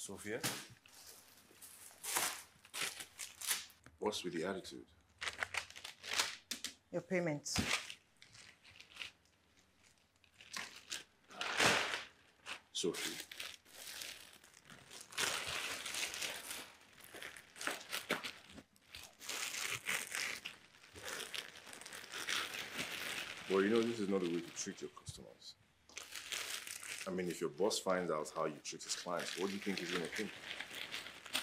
Sophia? What's with the attitude? Your payment. Sophie. Well, you know, this is not the way to treat your customers. I mean, if your boss finds out how you treat his clients, what do you think he's going to think?